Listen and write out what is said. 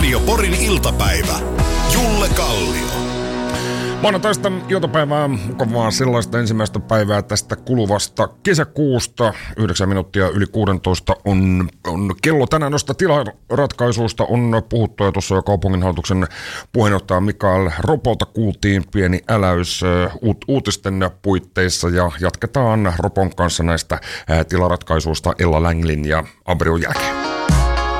Radio Porin iltapäivä. Julle Kallio. Maanantaista iltapäivää, mukavaa sellaista ensimmäistä päivää tästä kuluvasta kesäkuusta. 9 minuuttia yli 16 on kello. Tänään noista tilaratkaisuista on puhuttu ja tuossa jo kaupunginhallituksen puheenjohtaja Mikael Ropolta kuultiin pieni äläys uutisten puitteissa ja jatketaan Ropon kanssa näistä tilaratkaisuista Ella Länglin ja Abrion jälkeen.